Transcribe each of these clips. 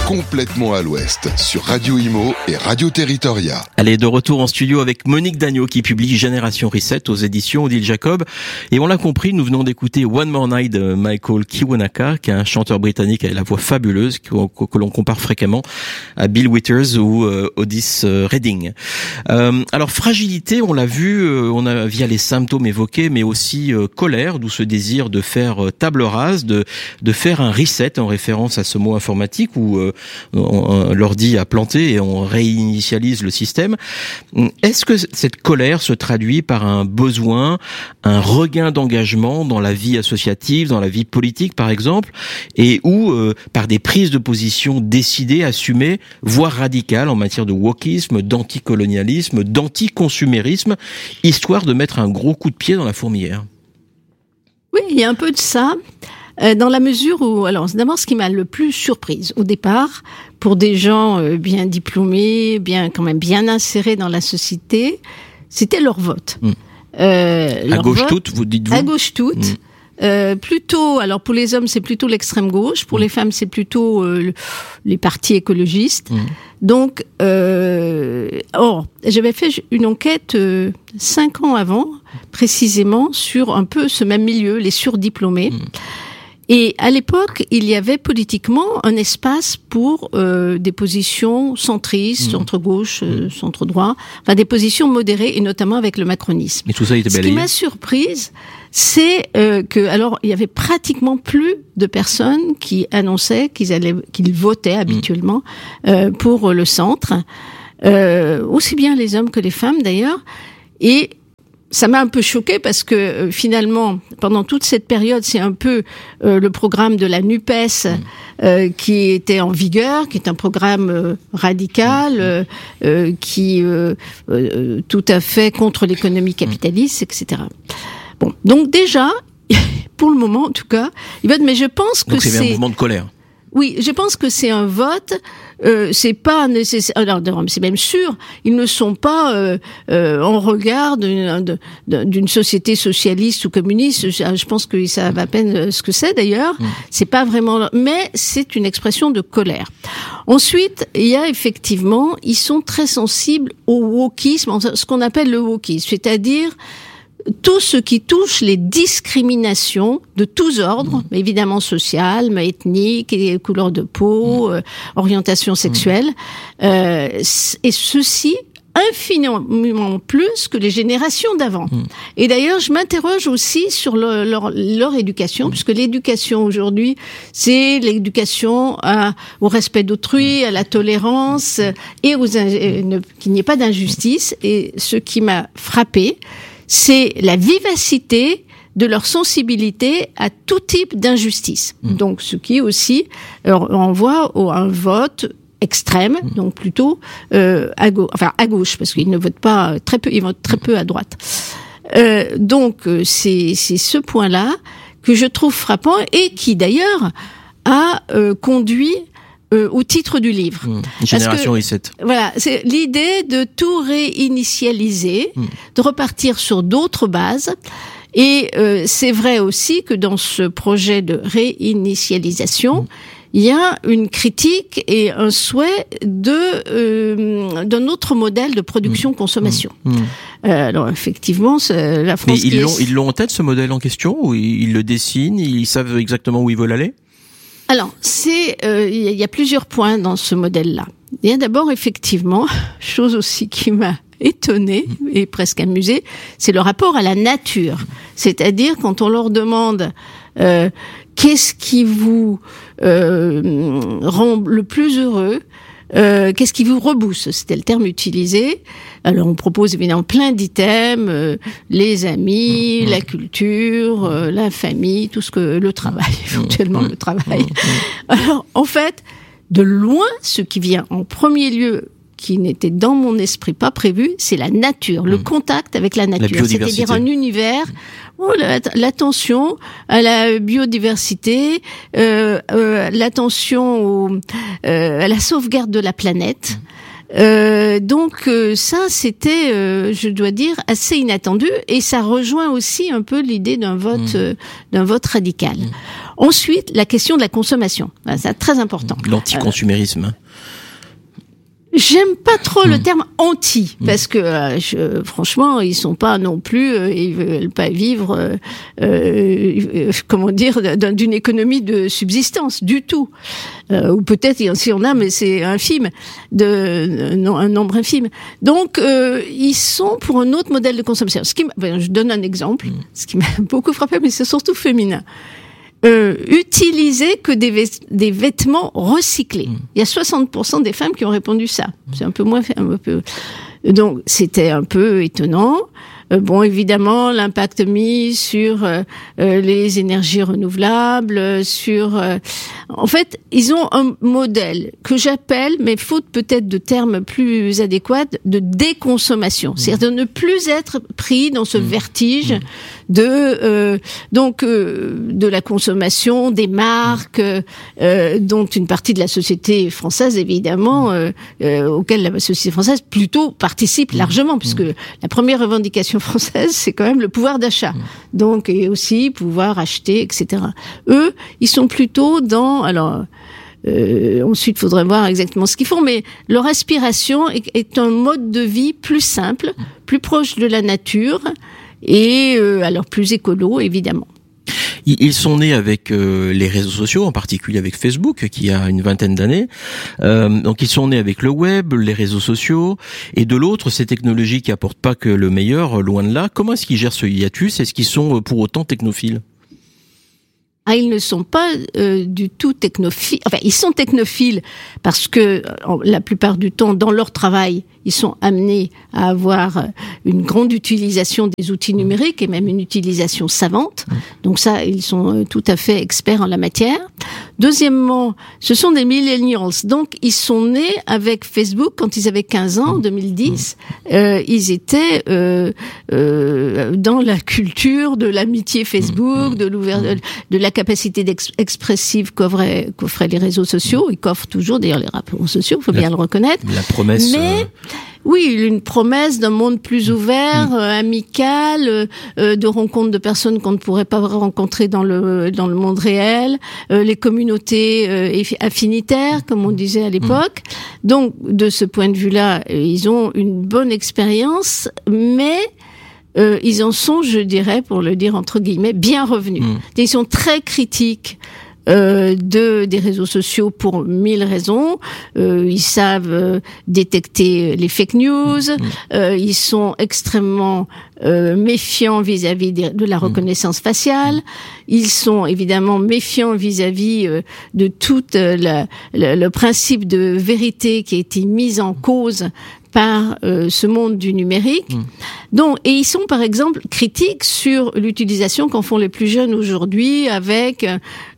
Complètement à l'Ouest sur Radio Imo et Radio Territoria. Allez, de retour en studio avec Monique Dagneau qui publie Génération Reset aux éditions Odile Jacob. Et on l'a compris, nous venons d'écouter One More Night de Michael Kiwanuka, qui est un chanteur britannique avec la voix fabuleuse que l'on compare fréquemment à Bill Withers ou Otis Redding. Alors fragilité, on l'a vu, on a via les symptômes évoqués, mais aussi colère, d'où ce désir de faire table rase, de faire un reset en référence à ce mot informatique où l'ordi a planté et on réinitialise le système. Est-ce que cette colère se traduit par un besoin, un regain d'engagement dans la vie associative, dans la vie politique par exemple, et ou par des prises de position décidées, assumées, voire radicales en matière de wokisme, d'anticolonialisme, d'anticonsumérisme, histoire de mettre un gros coup de pied dans la fourmilière? Oui, il y a un peu de ça. Dans la mesure où, alors, c'est d'abord ce qui m'a le plus surprise au départ, pour des gens bien diplômés, quand même bien insérés dans la société, c'était leur vote. À gauche toute, vous dites-vous? À gauche toute. Plutôt, alors pour les hommes c'est plutôt l'extrême gauche, pour les femmes c'est plutôt les partis écologistes. Donc, or, j'avais fait une enquête 5 ans avant, précisément sur un peu ce même milieu, les surdiplômés. Et à l'époque, il y avait politiquement un espace pour des positions centristes, centre-gauche, centre-droit, enfin des positions modérées, et notamment avec le macronisme. Et tout ça était balayé. Ce qui m'a surprise, c'est que, alors, il y avait pratiquement plus de personnes qui annonçaient qu'ils votaient habituellement pour le centre, aussi bien les hommes que les femmes d'ailleurs, et ça m'a un peu choquée parce que finalement, pendant toute cette période, c'est un peu le programme de la NUPES qui était en vigueur, qui est un programme radical, qui tout à fait contre l'économie capitaliste, etc. Bon, donc déjà, pour le moment en tout cas, ils votent, mais je pense que donc c'est un mouvement de colère. Oui, je pense que c'est un vote. C'est pas nécessaire. Alors, c'est même sûr, ils ne sont pas en regard d'une société socialiste ou communiste. Je pense qu'ils savent à peine ce que c'est d'ailleurs. C'est pas vraiment. Mais c'est une expression de colère. Ensuite, il y a effectivement, ils sont très sensibles au wokisme, ce qu'on appelle le wokisme, c'est-à-dire tout ce qui touche les discriminations de tous ordres, évidemment sociales, mais ethniques, couleur de peau, orientation sexuelle, et ceci infiniment plus que les générations d'avant. Et d'ailleurs, je m'interroge aussi sur leur éducation, puisque l'éducation aujourd'hui, c'est l'éducation au respect d'autrui, à la tolérance, et qu'il n'y ait pas d'injustice. Et ce qui m'a frappée, c'est la vivacité de leur sensibilité à tout type d'injustice. Donc, ce qui aussi renvoie à un vote extrême, donc plutôt à gauche, parce qu'ils ne votent pas très peu, ils votent très peu à droite. Donc, c'est ce point-là que je trouve frappant et qui d'ailleurs a conduit au titre du livre. Génération Reset. Voilà, c'est l'idée de tout réinitialiser, de repartir sur d'autres bases. Et c'est vrai aussi que dans ce projet de réinitialisation, il y a une critique et un souhait d'un autre modèle de production-consommation. Alors effectivement, la France... Mais ils l'ont en tête, ce modèle en question, ou ils le dessinent, ils savent exactement où ils veulent aller? Alors, il y a plusieurs points dans ce modèle-là. Il y a d'abord, effectivement, chose aussi qui m'a étonnée et presque amusée, c'est le rapport à la nature. C'est-à-dire, quand on leur demande qu'est-ce qui vous rend le plus heureux, qu'est-ce qui vous rebousse, c'était le terme utilisé. Alors on propose évidemment plein d'items, les amis, la culture, la famille, tout ce que le travail, éventuellement le travail. Alors en fait, de loin, ce qui vient en premier lieu, qui n'était dans mon esprit pas prévu, c'est la nature, le contact avec la nature, c'est-à-dire un univers où l'attention à la biodiversité, l'attention à la sauvegarde de la planète. Donc ça, c'était, je dois dire, assez inattendu, et ça rejoint aussi un peu l'idée d'un vote radical. Ensuite, la question de la consommation. C'est très important. L'anticonsumérisme. J'aime pas trop le terme anti, parce que franchement, ils sont pas non plus, ils veulent pas vivre, comment dire, d'une économie de subsistance du tout. Ou peut-être si on a, mais c'est infime, un nombre infime. Donc ils sont pour un autre modèle de consommation. Je donne un exemple, ce qui m'a beaucoup frappé, mais c'est surtout féminin. Utiliser que des vêtements recyclés. Il y a 60% des femmes qui ont répondu ça. C'est un peu moins... Donc, c'était un peu étonnant. Bon, évidemment, l'impact mis sur les énergies renouvelables, sur... En fait, ils ont un modèle que j'appelle, mais faute peut-être de termes plus adéquats, de déconsommation. C'est-à-dire de ne plus être pris dans ce vertige de la consommation, des marques, dont une partie de la société française, évidemment, auquel la société française plutôt participe largement, puisque la première revendication française, c'est quand même le pouvoir d'achat. Donc, et aussi pouvoir acheter, etc. Eux, ils sont plutôt dans... Alors, ensuite, il faudrait voir exactement ce qu'ils font, mais leur aspiration est un mode de vie plus simple, plus proche de la nature, et alors plus écolo, évidemment. Ils sont nés avec les réseaux sociaux, en particulier avec Facebook, qui a une vingtaine d'années. Donc ils sont nés avec le web, les réseaux sociaux, et de l'autre, ces technologies qui apportent pas que le meilleur, loin de là. Comment est-ce qu'ils gèrent ce hiatus? Est-ce qu'ils sont pour autant technophiles? Ils ne sont pas du tout technophiles. Enfin, ils sont technophiles parce que la plupart du temps, dans leur travail, ils sont amenés à avoir une grande utilisation des outils numériques et même une utilisation savante. Donc ça, ils sont tout à fait experts en la matière. Deuxièmement, ce sont des millennials. Donc, ils sont nés avec Facebook quand ils avaient 15 ans, en 2010. Ils étaient dans la culture de l'amitié Facebook, de la capacité expressive qu'offraient les réseaux sociaux. Ils qu'offrent toujours, d'ailleurs, les réseaux sociaux, il faut bien le reconnaître. La promesse... Mais... Oui, une promesse d'un monde plus ouvert, amical, de rencontres de personnes qu'on ne pourrait pas rencontrer dans le monde réel, les communautés affinitaires, comme on disait à l'époque. Donc, de ce point de vue-là, ils ont une bonne expérience, mais ils en sont, je dirais, pour le dire entre guillemets, bien revenus. Ils sont très critiques des réseaux sociaux pour 1000 raisons. Ils savent détecter les fake news. Ils sont extrêmement méfiants vis-à-vis de la reconnaissance faciale. Ils sont évidemment méfiants vis-à-vis de tout le principe de vérité qui a été mis en cause par ce monde du numérique. Donc, et ils sont par exemple critiques sur l'utilisation qu'en font les plus jeunes aujourd'hui avec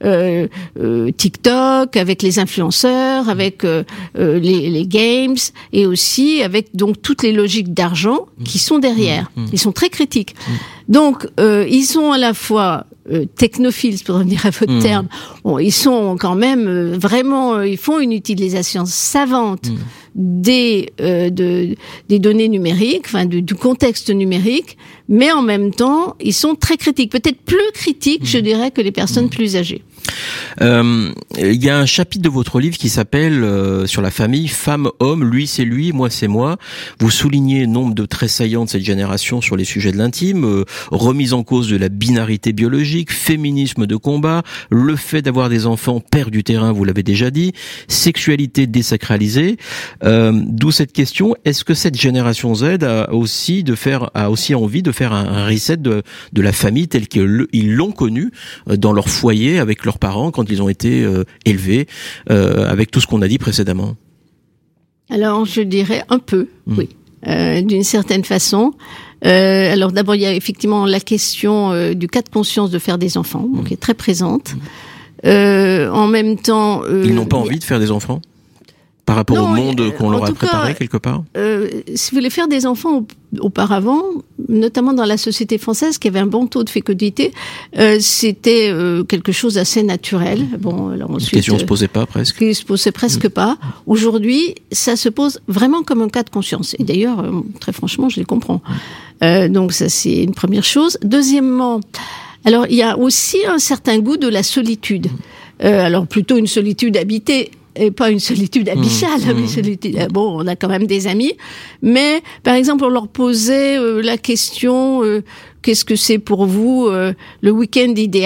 TikTok, avec les influenceurs, avec les games, et aussi avec donc toutes les logiques d'argent qui sont derrière. Ils sont très critiques. Donc, ils sont à la fois technophiles, pour revenir à votre terme. Bon, ils sont quand même vraiment, ils font une utilisation savante des données numériques, enfin du contexte numérique, mais en même temps, ils sont très critiques, peut-être plus critiques, je dirais, que les personnes plus âgées. Il y a un chapitre de votre livre qui s'appelle sur la famille, femme, homme, lui c'est lui, moi c'est moi. Vous soulignez nombre de traits saillants de cette génération sur les sujets de l'intime, remise en cause de la binarité biologique, féminisme de combat, le fait d'avoir des enfants perd du terrain, vous l'avez déjà dit, sexualité désacralisée. D'où cette question, est-ce que cette génération Z a aussi envie de faire un reset de la famille telle qu'ils l'ont connue dans leur foyer avec leurs parents quand ils ont été élevés, avec tout ce qu'on a dit précédemment? Alors, je dirais un peu, oui, d'une certaine façon. Alors d'abord, il y a effectivement la question du cas de conscience de faire des enfants, qui est très présente. En même temps... ils n'ont pas envie de faire des enfants par rapport au monde qu'on leur a préparé quelque part? Si vous voulez faire des enfants auparavant, notamment dans la société française qui avait un bon taux de fécondité, c'était quelque chose d'assez naturel. Bon, alors ensuite, la question se posait pas presque. Qui se posait presque pas. Aujourd'hui, ça se pose vraiment comme un cas de conscience. Et d'ailleurs, très franchement, je les comprends. Donc ça, c'est une première chose. Deuxièmement, Alors, il y a aussi un certain goût de la solitude. Alors, plutôt une solitude habitée, et pas une solitude abyssale. Mais solitude, bon, on a quand même des amis. Mais, par exemple, on leur posait la question, qu'est-ce que c'est pour vous le week-end idéal ?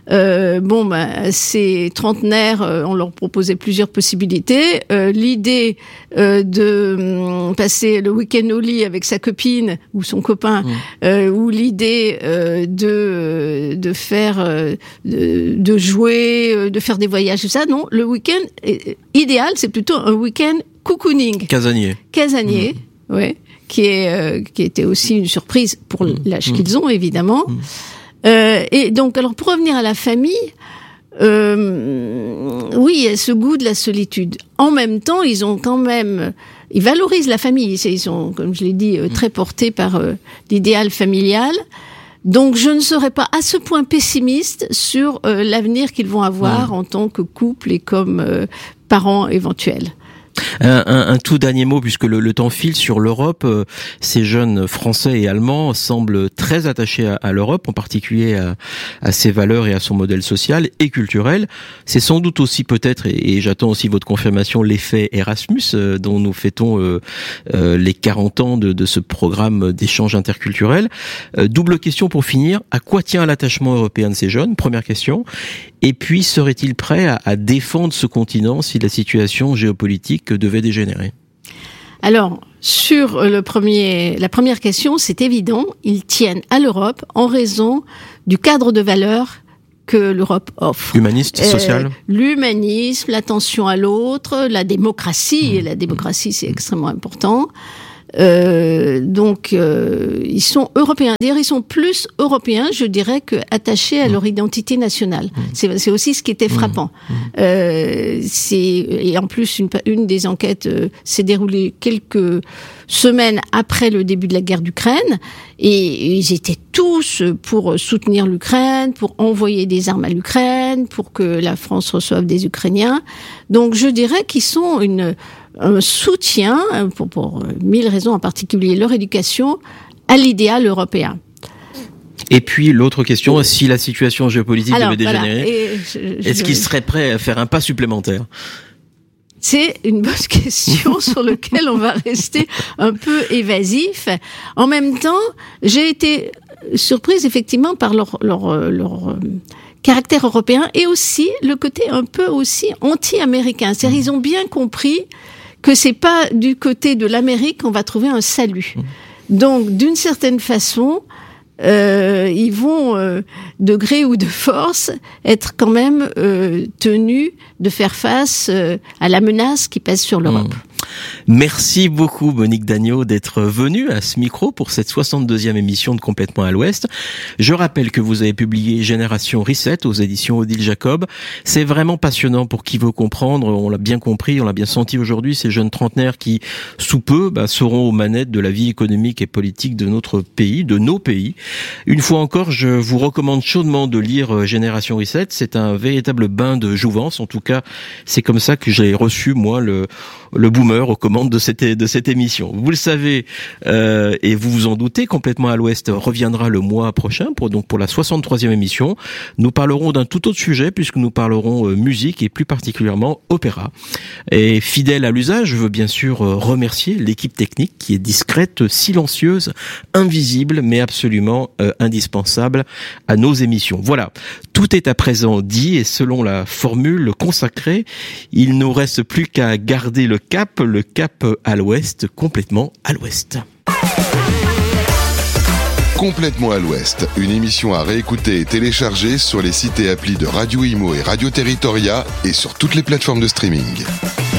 Ces trentenaires, on leur proposait plusieurs possibilités. L'idée de passer le week-end au lit avec sa copine ou son copain, ou l'idée de faire, de jouer, de faire des voyages, tout ça. Non, le week-end idéal, c'est plutôt un week-end cocooning. Casanier, ouais, qui était aussi une surprise pour l'âge qu'ils ont, évidemment. Et donc, alors pour revenir à la famille, oui, il y a ce goût de la solitude. En même temps, ils valorisent la famille. Ils sont, comme je l'ai dit, très portés par l'idéal familial. Donc, je ne serais pas à ce point pessimiste sur l'avenir qu'ils vont avoir en tant que couple et comme parents éventuels. Un tout dernier mot, puisque le temps file sur l'Europe. Ces jeunes Français et Allemands semblent très attachés à l'Europe, en particulier à ses valeurs et à son modèle social et culturel. C'est sans doute aussi peut-être, et j'attends aussi votre confirmation, l'effet Erasmus, dont nous fêtons les 40 ans de ce programme d'échange interculturel. Double question pour finir, à quoi tient l'attachement européen de ces jeunes ? Première question. Et puis, serait-il prêt à défendre ce continent si la situation géopolitique devait dégénérer ? Alors, sur la première question, c'est évident, ils tiennent à l'Europe en raison du cadre de valeurs que l'Europe offre. Humaniste, social ? L'humanisme, l'attention à l'autre, la démocratie, et la démocratie c'est extrêmement important. Donc, ils sont européens. D'ailleurs, ils sont plus européens, je dirais, qu'attachés à leur identité nationale. C'est aussi ce qui était frappant. Et en plus, une des enquêtes s'est déroulée quelques semaines après le début de la guerre d'Ukraine, et ils étaient tous pour soutenir l'Ukraine, pour envoyer des armes à l'Ukraine, pour que la France reçoive des Ukrainiens. Donc, je dirais qu'ils sont un soutien, pour mille raisons, en particulier leur éducation, à l'idéal européen. Et puis l'autre question, si la situation géopolitique devait dégénérer, est-ce qu'ils seraient prêts à faire un pas supplémentaire ? C'est une bonne question sur laquelle on va rester un peu évasif. En même temps, j'ai été surprise effectivement par leur caractère européen et aussi le côté un peu aussi anti-américain. C'est-à-dire ils ont bien compris que c'est pas du côté de l'Amérique qu'on va trouver un salut. Donc, d'une certaine façon, ils vont, de gré ou de force, être quand même tenus de faire face à la menace qui pèse sur l'Europe. Merci beaucoup Monique Dagneau d'être venue à ce micro pour cette 62e émission de Complètement à l'Ouest. Je rappelle que vous avez publié Génération Reset aux éditions Odile Jacob. C'est vraiment passionnant pour qui veut comprendre. On l'a bien compris, on l'a bien senti aujourd'hui, ces jeunes trentenaires qui, sous peu, seront aux manettes de la vie économique et politique de notre pays, de nos pays. Une fois encore, je vous recommande chaudement de lire Génération Reset. C'est un véritable bain de jouvence. En tout cas, c'est comme ça que j'ai reçu, moi, le boomer aux commandes de cette émission. Vous le savez, et vous vous en doutez, Complètement à l'Ouest reviendra le mois prochain pour la 63e émission. Nous parlerons d'un tout autre sujet puisque nous parlerons musique et plus particulièrement opéra. Et fidèle à l'usage, je veux bien sûr remercier l'équipe technique qui est discrète, silencieuse, invisible, mais absolument indispensable à nos émissions. Voilà, tout est à présent dit et selon la formule consacrée, il nous reste plus qu'à garder le cap à l'ouest, complètement à l'ouest. Complètement à l'ouest, une émission à réécouter et télécharger sur les sites et applis de Radio Imo et Radio Territoria et sur toutes les plateformes de streaming.